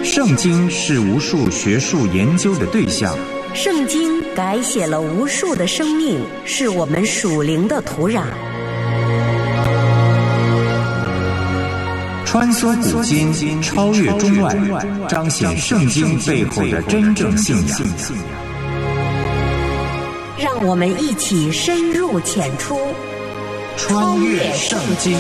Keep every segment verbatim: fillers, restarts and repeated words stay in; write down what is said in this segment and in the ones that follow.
圣经是无数学术研究的对象， 圣经改写了无数的生命，是我们属灵的土壤。 穿梭古今，超越中外，彰显圣经背后的真正信仰。 让我们一起深入浅出， 穿越圣经。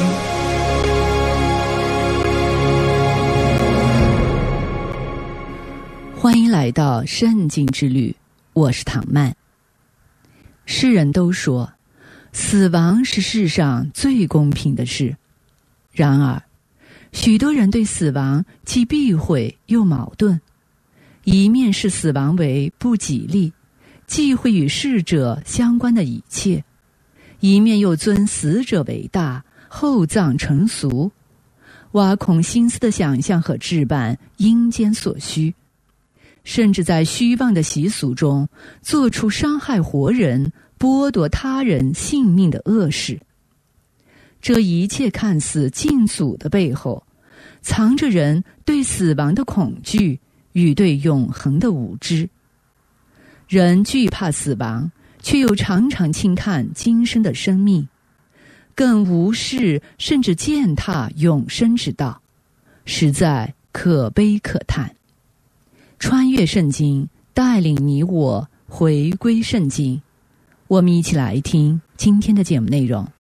欢迎来到圣经之旅，我是唐曼。世人都说，死亡是世上最公平的事，然而许多人对死亡既避讳又矛盾，一面视死亡为不吉利，忌讳与逝者相关的一切，一面又尊死者为大，厚葬成俗，挖空心思的想象和置办阴间所需，甚至在虚妄的习俗中做出伤害活人、剥夺他人性命的恶事。这一切看似敬祖的背后，藏着人对死亡的恐惧与对永恒的无知。人惧怕死亡，却又常常轻看今生的生命，更无视甚至践踏永生之道，实在可悲可叹。穿越圣经，带领你我回归圣经。我们一起来听今天的节目内容。